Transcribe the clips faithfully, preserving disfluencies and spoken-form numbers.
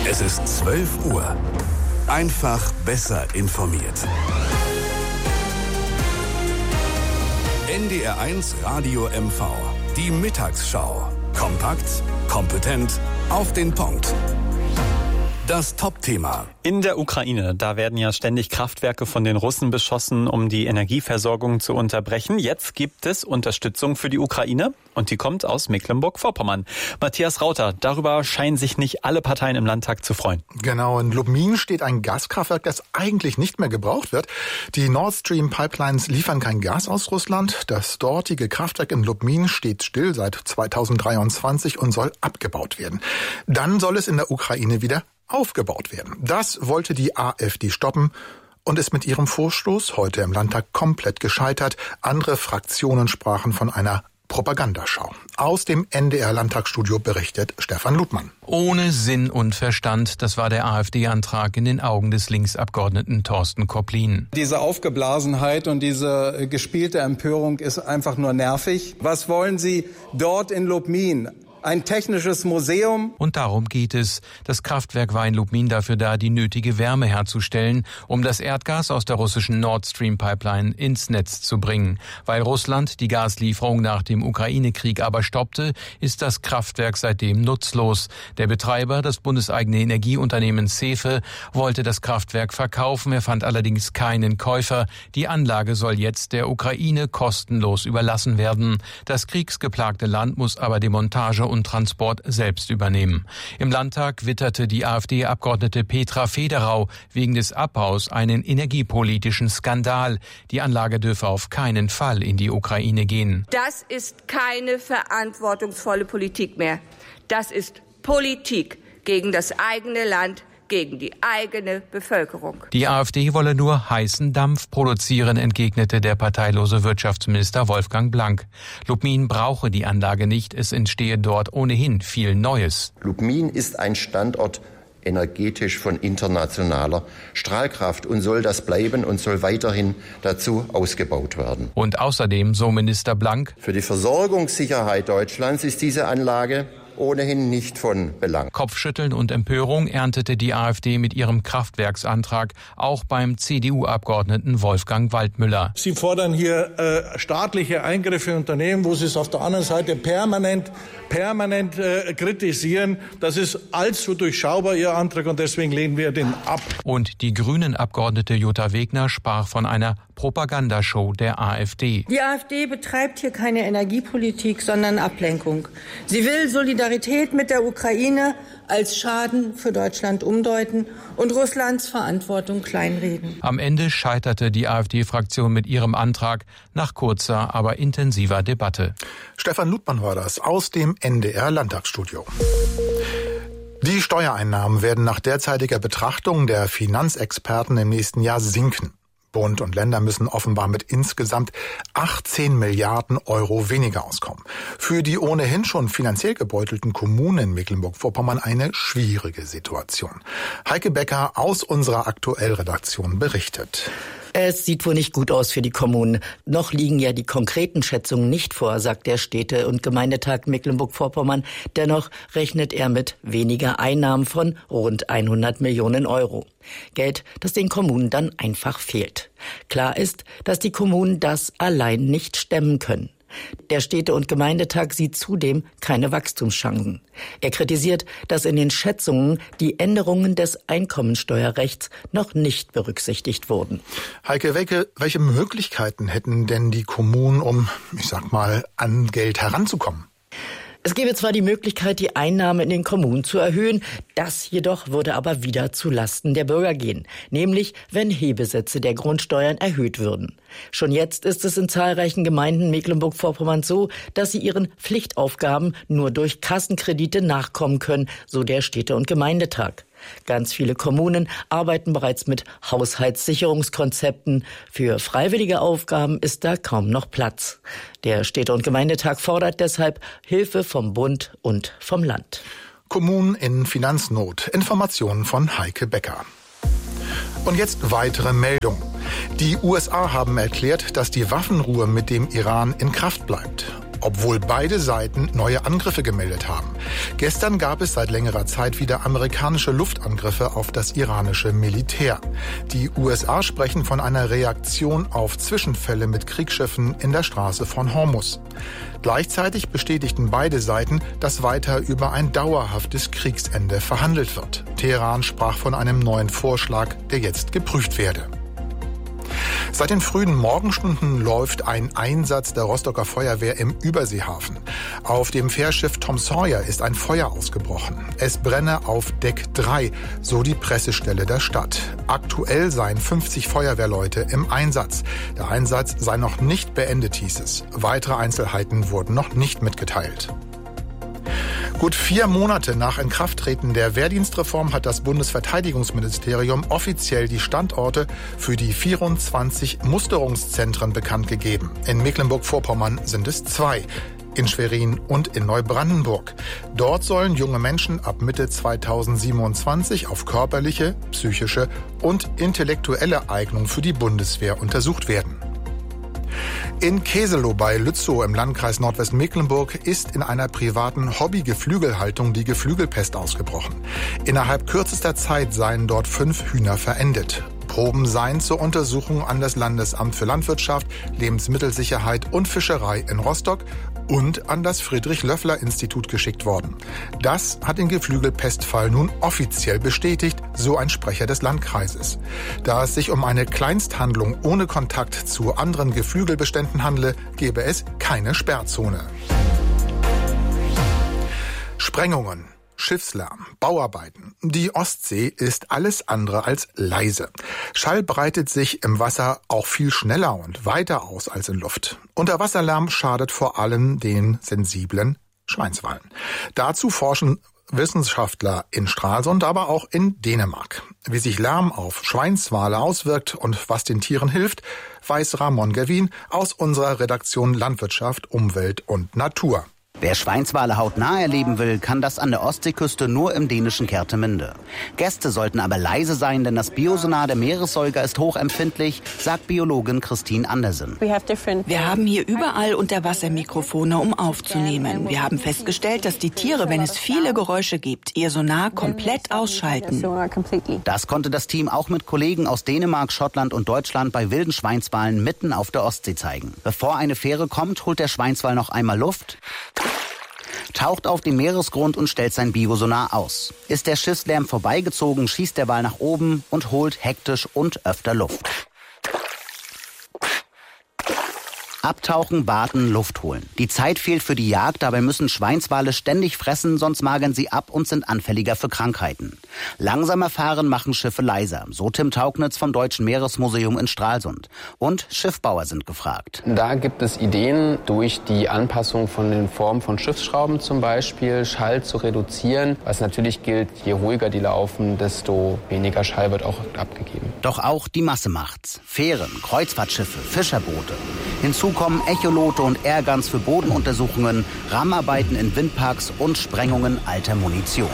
Es ist zwölf Uhr. Einfach besser informiert. N D R eins Radio M V. Die Mittagsschau. Kompakt, kompetent, auf den Punkt. Das Top-Thema. In der Ukraine, da werden ja ständig Kraftwerke von den Russen beschossen, um die Energieversorgung zu unterbrechen. Jetzt gibt es Unterstützung für die Ukraine und die kommt aus Mecklenburg-Vorpommern. Matthias Rauter, darüber scheinen sich nicht alle Parteien im Landtag zu freuen. Genau, in Lubmin steht ein Gaskraftwerk, das eigentlich nicht mehr gebraucht wird. Die Nord Stream Pipelines liefern kein Gas aus Russland. Das dortige Kraftwerk in Lubmin steht still seit zweitausenddreiundzwanzig und soll abgebaut werden. Dann soll es in der Ukraine wieder aufgebaut werden. Das wollte die AfD stoppen und ist mit ihrem Vorstoß heute im Landtag komplett gescheitert. Andere Fraktionen sprachen von einer Propagandaschau. Aus dem N D R-Landtagsstudio berichtet Stefan Ludmann. Ohne Sinn und Verstand, das war der AfD-Antrag in den Augen des Linksabgeordneten Thorsten Koplin. Diese Aufgeblasenheit und diese gespielte Empörung ist einfach nur nervig. Was wollen Sie dort in Lubmin? Ein technisches Museum. Und darum geht es. Das Kraftwerk war in Lubmin dafür da, die nötige Wärme herzustellen, um das Erdgas aus der russischen Nord Stream Pipeline ins Netz zu bringen. Weil Russland die Gaslieferung nach dem Ukraine-Krieg aber stoppte, ist das Kraftwerk seitdem nutzlos. Der Betreiber, das bundeseigene Energieunternehmen Sefe, wollte das Kraftwerk verkaufen. Er fand allerdings keinen Käufer. Die Anlage soll jetzt der Ukraine kostenlos überlassen werden. Das kriegsgeplagte Land muss aber Demontage und Transport selbst übernehmen. Im Landtag witterte die AfD-Abgeordnete Petra Federau wegen des Abbaus einen energiepolitischen Skandal. Die Anlage dürfe auf keinen Fall in die Ukraine gehen. Das ist keine verantwortungsvolle Politik mehr. Das ist Politik gegen das eigene Land, gegen die eigene Bevölkerung. Die AfD wolle nur heißen Dampf produzieren, entgegnete der parteilose Wirtschaftsminister Wolfgang Blank. Lubmin brauche die Anlage nicht, es entstehe dort ohnehin viel Neues. Lubmin ist ein Standort energetisch von internationaler Strahlkraft und soll das bleiben und soll weiterhin dazu ausgebaut werden. Und außerdem, so Minister Blank, für die Versorgungssicherheit Deutschlands ist diese Anlage ohnehin nicht von Belang. Kopfschütteln und Empörung erntete die AfD mit ihrem Kraftwerksantrag auch beim C D U-Abgeordneten Wolfgang Waldmüller. Sie fordern hier äh, staatliche Eingriffe in Unternehmen, wo Sie es auf der anderen Seite permanent, permanent äh, kritisieren. Das ist allzu durchschaubar, Ihr Antrag, und deswegen lehnen wir den ab. Und die Grünen-Abgeordnete Jutta Wegner sprach von einer Propagandashow der AfD. Die AfD betreibt hier keine Energiepolitik, sondern Ablenkung. Sie will Solidarität mit der Ukraine als Schaden für Deutschland umdeuten und Russlands Verantwortung kleinreden. Am Ende scheiterte die AfD-Fraktion mit ihrem Antrag nach kurzer, aber intensiver Debatte. Stefan Ludmann war das aus dem N D R-Landtagsstudio. Die Steuereinnahmen werden nach derzeitiger Betrachtung der Finanzexperten im nächsten Jahr sinken. Bund und Länder müssen offenbar mit insgesamt achtzehn Milliarden Euro weniger auskommen. Für die ohnehin schon finanziell gebeutelten Kommunen in Mecklenburg-Vorpommern eine schwierige Situation. Heike Becker aus unserer Aktuell-Redaktion berichtet. Es sieht wohl nicht gut aus für die Kommunen. Noch liegen ja die konkreten Schätzungen nicht vor, sagt der Städte- und Gemeindetag Mecklenburg-Vorpommern. Dennoch rechnet er mit weniger Einnahmen von rund hundert Millionen Euro. Geld, das den Kommunen dann einfach fehlt. Klar ist, dass die Kommunen das allein nicht stemmen können. Der Städte- und Gemeindetag sieht zudem keine Wachstumschancen. Er kritisiert, dass in den Schätzungen die Änderungen des Einkommensteuerrechts noch nicht berücksichtigt wurden. Heike, welche, welche Möglichkeiten hätten denn die Kommunen, um, ich sag mal, an Geld heranzukommen? Es gäbe zwar die Möglichkeit, die Einnahmen in den Kommunen zu erhöhen, das jedoch würde aber wieder zu Lasten der Bürger gehen, nämlich wenn Hebesätze der Grundsteuern erhöht würden. Schon jetzt ist es in zahlreichen Gemeinden Mecklenburg-Vorpommern so, dass sie ihren Pflichtaufgaben nur durch Kassenkredite nachkommen können, so der Städte- und Gemeindetag. Ganz viele Kommunen arbeiten bereits mit Haushaltssicherungskonzepten. Für freiwillige Aufgaben ist da kaum noch Platz. Der Städte- und Gemeindetag fordert deshalb Hilfe vom Bund und vom Land. Kommunen in Finanznot. Informationen von Heike Becker. Und jetzt weitere Meldungen. Die U S A haben erklärt, dass die Waffenruhe mit dem Iran in Kraft bleibt. obwohl beide Seiten neue Angriffe gemeldet haben. Gestern gab es seit längerer Zeit wieder amerikanische Luftangriffe auf das iranische Militär. Die U S A sprechen von einer Reaktion auf Zwischenfälle mit Kriegsschiffen in der Straße von Hormuz. Gleichzeitig bestätigten beide Seiten, dass weiter über ein dauerhaftes Kriegsende verhandelt wird. Teheran sprach von einem neuen Vorschlag, der jetzt geprüft werde. Seit den frühen Morgenstunden läuft ein Einsatz der Rostocker Feuerwehr im Überseehafen. Auf dem Fährschiff Tom Sawyer ist ein Feuer ausgebrochen. Es brenne auf Deck drei, so die Pressestelle der Stadt. Aktuell seien fünfzig Feuerwehrleute im Einsatz. Der Einsatz sei noch nicht beendet, hieß es. Weitere Einzelheiten wurden noch nicht mitgeteilt. Gut vier Monate nach Inkrafttreten der Wehrdienstreform hat das Bundesverteidigungsministerium offiziell die Standorte für die vierundzwanzig Musterungszentren bekannt gegeben. In Mecklenburg-Vorpommern sind es zwei, in Schwerin und in Neubrandenburg. Dort sollen junge Menschen ab Mitte zweitausendsiebenundzwanzig auf körperliche, psychische und intellektuelle Eignung für die Bundeswehr untersucht werden. In Keselow bei Lützow im Landkreis Nordwestmecklenburg ist in einer privaten Hobby-Geflügelhaltung die Geflügelpest ausgebrochen. Innerhalb kürzester Zeit seien dort fünf Hühner verendet. Proben seien zur Untersuchung an das Landesamt für Landwirtschaft, Lebensmittelsicherheit und Fischerei in Rostock und an das Friedrich-Löffler-Institut geschickt worden. Das hat den Geflügelpestfall nun offiziell bestätigt, so ein Sprecher des Landkreises. Da es sich um eine Kleinsthandlung ohne Kontakt zu anderen Geflügelbeständen handle, gebe es keine Sperrzone. Sprengungen, Schiffslärm, Bauarbeiten. Die Ostsee ist alles andere als leise. Schall breitet sich im Wasser auch viel schneller und weiter aus als in Luft. Unterwasserlärm schadet vor allem den sensiblen Schweinswalen. Dazu forschen Wissenschaftler in Stralsund, aber auch in Dänemark. Wie sich Lärm auf Schweinswale auswirkt und was den Tieren hilft, weiß Ramon Gerwin aus unserer Redaktion Landwirtschaft, Umwelt und Natur. Wer Schweinswale hautnah erleben will, kann das an der Ostseeküste nur im dänischen Kertemünde. Gäste sollten aber leise sein, denn das Biosonar der Meeressäuger ist hochempfindlich, sagt Biologin Christine Andersen. Wir haben hier überall Unterwassermikrofone, um aufzunehmen. Wir haben festgestellt, dass die Tiere, wenn es viele Geräusche gibt, ihr Sonar komplett ausschalten. Das konnte das Team auch mit Kollegen aus Dänemark, Schottland und Deutschland bei wilden Schweinswalen mitten auf der Ostsee zeigen. Bevor eine Fähre kommt, holt der Schweinswal noch einmal Luft, taucht auf den Meeresgrund und stellt sein Biosonar aus. Ist der Schiffslärm vorbeigezogen, schießt der Wal nach oben und holt hektisch und öfter Luft. Abtauchen, warten, Luft holen. Die Zeit fehlt für die Jagd, dabei müssen Schweinswale ständig fressen, sonst magern sie ab und sind anfälliger für Krankheiten. Langsamer fahren machen Schiffe leiser, so Tim Taugnitz vom Deutschen Meeresmuseum in Stralsund. Und Schiffbauer sind gefragt. Da gibt es Ideen, durch die Anpassung von den Formen von Schiffsschrauben zum Beispiel, Schall zu reduzieren. Was natürlich gilt, je ruhiger die laufen, desto weniger Schall wird auch abgegeben. Doch auch die Masse macht's. Fähren, Kreuzfahrtschiffe, Fischerboote. Hinzu kommen Echolote und Airguns für Bodenuntersuchungen, Rahmenarbeiten in Windparks und Sprengungen alter Munition.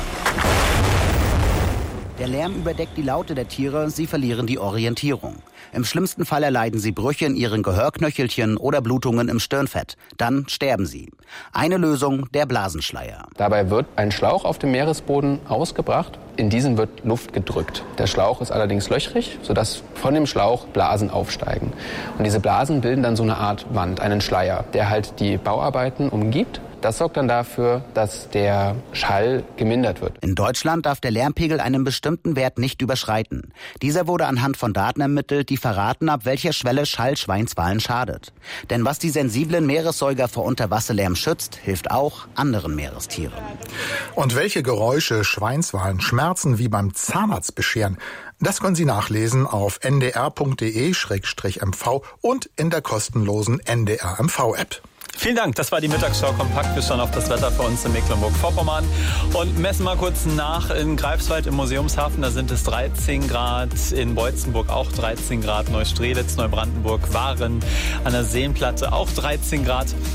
Der Lärm überdeckt die Laute der Tiere, sie verlieren die Orientierung. Im schlimmsten Fall erleiden sie Brüche in ihren Gehörknöchelchen oder Blutungen im Stirnfett. Dann sterben sie. Eine Lösung, der Blasenschleier. Dabei wird ein Schlauch auf dem Meeresboden ausgebracht. In diesen wird Luft gedrückt. Der Schlauch ist allerdings löchrig, sodass von dem Schlauch Blasen aufsteigen. Und diese Blasen bilden dann so eine Art Wand, einen Schleier, der halt die Bauarbeiten umgibt. Das sorgt dann dafür, dass der Schall gemindert wird. In Deutschland darf der Lärmpegel einen bestimmten Wert nicht überschreiten. Dieser wurde anhand von Daten ermittelt, die verraten, ab welcher Schwelle Schall Schweinswalen schadet. Denn was die sensiblen Meeressäuger vor Unterwasserlärm schützt, hilft auch anderen Meerestieren. Und welche Geräusche Schweinswalen Schmerzen wie beim Zahnarzt bescheren, das können Sie nachlesen auf n d r punkt d e schrägstrich m v und in der kostenlosen N D R M V-App. Vielen Dank, das war die Mittagsschau kompakt. Wir schauen auf das Wetter für uns in Mecklenburg-Vorpommern und messen mal kurz nach in Greifswald im Museumshafen. Da sind es dreizehn Grad, in Beutzenburg auch dreizehn Grad, Neustrelitz, Neubrandenburg, Waren an der Seenplatte auch dreizehn Grad.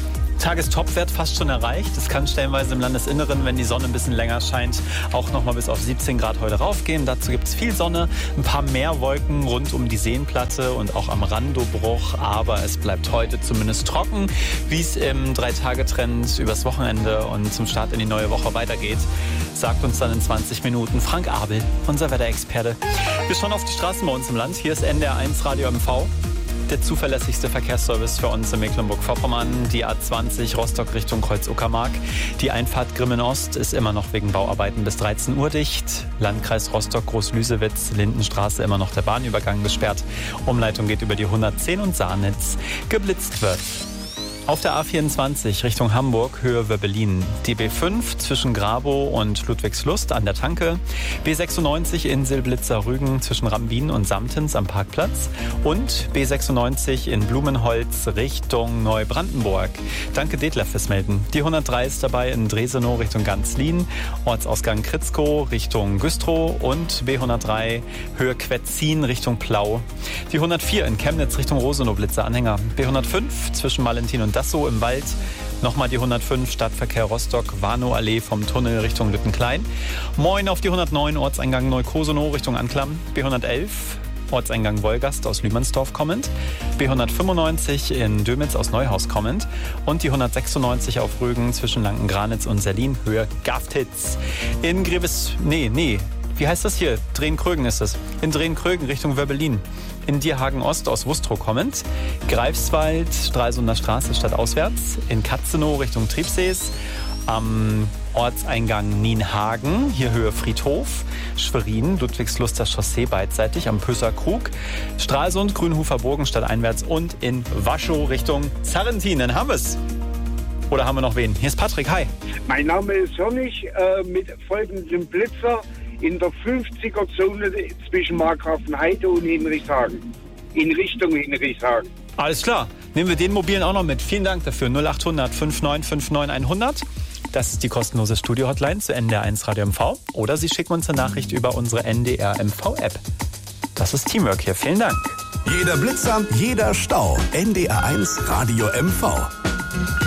Tagestopwert fast schon erreicht. Es kann stellenweise im Landesinneren, wenn die Sonne ein bisschen länger scheint, auch noch mal bis auf siebzehn Grad heute raufgehen. Dazu gibt es viel Sonne, ein paar mehr Wolken rund um die Seenplatte und auch am Randobruch. Aber es bleibt heute zumindest trocken, wie es im Drei-Tage-Trend übers Wochenende und zum Start in die neue Woche weitergeht, sagt uns dann in zwanzig Minuten Frank Abel, unser Wetterexperte. Wir schauen auf die Straßen bei uns im Land. Hier ist N D R eins Radio M V. Der zuverlässigste Verkehrsservice für uns in Mecklenburg-Vorpommern. Die A zwanzig Rostock Richtung Kreuz-Uckermark. Die Einfahrt Grimmen-Ost ist immer noch wegen Bauarbeiten bis dreizehn Uhr dicht. Landkreis Rostock, Groß-Lüsewitz, Lindenstraße immer noch der Bahnübergang gesperrt. Umleitung geht über die hundertzehn und Saarnitz. Geblitzt wird. Auf der A vierundzwanzig Richtung Hamburg, Höhe Wöbbelin. Die B fünf zwischen Grabow und Ludwigslust an der Tanke. B sechsundneunzig in Silblitzer-Rügen zwischen Rambin und Samtens am Parkplatz. Und B sechsundneunzig in Blumenholz Richtung Neubrandenburg. Danke Detlef fürs Melden. Die hundertdrei ist dabei in Dresenow Richtung Ganzlin. Ortsausgang Kritzkow Richtung Güstrow. Und B hundertdrei Höhe Quetzin Richtung Plau. Die hundertvier in Chemnitz Richtung Rosenow Blitzer Anhänger. B hundertfünf zwischen Valentin und Dassow im Wald. Nochmal die hundertfünf Stadtverkehr Rostock, Warnow-Allee vom Tunnel Richtung Lüttenklein. Moin auf die hundertneun Ortseingang Neukosenow Richtung Anklam. B hundertelf Ortseingang Wolgast aus Lühmannsdorf kommend. B hundertfünfundneunzig in Dömitz aus Neuhaus kommend. Und die hundertsechsundneunzig auf Rügen zwischen Lanken-Granitz und Serlin Höhe Gaftitz. In Greves... Nee, nee. Wie heißt das hier? Drehen-Krögen ist es. In Drehen-Krögen Richtung Wöbbelin. In Dierhagen-Ost aus Wustrow kommend. Greifswald, Stralsunder Straße stadtauswärts. In Katzenow Richtung Triebsees. Am Ortseingang Nienhagen, hier Höhe Friedhof. Schwerin, Ludwigsluster Chaussee beidseitig am Pösser Krug. Stralsund, Grünhofer Burgen stadteinwärts und in Waschow Richtung Sarrentin. Dann haben wir es. Oder haben wir noch wen? Hier ist Patrick, hi. Mein Name ist Sonnig, äh, mit folgendem Blitzer in der fünfziger-Zone zwischen Markgrafenheide und Hinrichshagen. In Richtung Hinrichshagen. Alles klar. Nehmen wir den mobilen auch noch mit. Vielen Dank dafür. null achthundert fünfundneunzig neunundfünfzig hundert. Das ist die kostenlose Studio-Hotline zu N D R eins Radio M V. Oder Sie schicken uns eine Nachricht über unsere N D R M V-App. Das ist Teamwork hier. Vielen Dank. Jeder Blitzer, jeder Stau. N D R eins Radio M V.